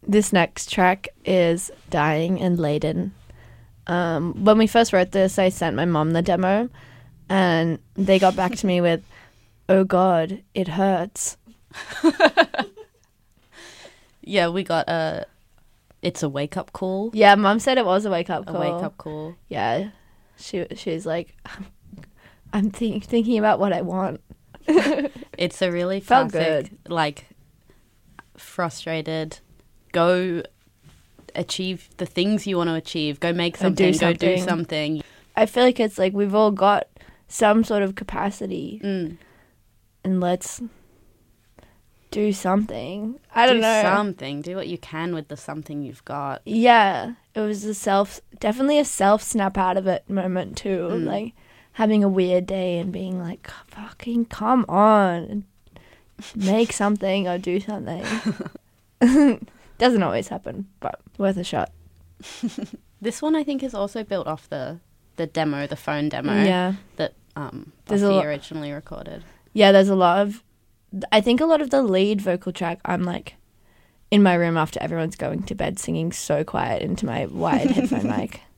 This next track is Dying and Laden. When we first wrote this, I sent my mom the demo, and they got back to me with, "Oh God, it hurts." Yeah, we got it's a wake-up call. Yeah, Mum said it was a wake-up call. A wake-up call. Yeah, she's like, I'm thinking about what I want. It's a really Felt classic, good. like, frustrated, go achieve the things you want to achieve, go make something, go do something. I feel like it's like we've all got some sort of capacity, and let's do something. I don't know. Do something. Do what you can with the something you've got. Yeah, it was definitely a self snap out of it moment too. Like having a weird day and being like, fucking come on, and make something or do something. Doesn't always happen, but worth a shot. This one I think is also built off the demo, the phone demo. Yeah. That There's Buffy originally recorded. Yeah, there's a lot of... I think a lot of the lead vocal track, I'm like in my room after everyone's going to bed singing so quiet into my wired headphone mic.